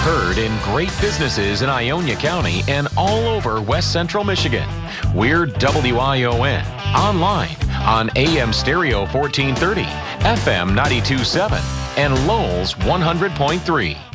heard in great businesses in Ionia County and all over West Central Michigan. We're WION, online on AM Stereo 1430, FM 92.7, and Lowell's 100.3.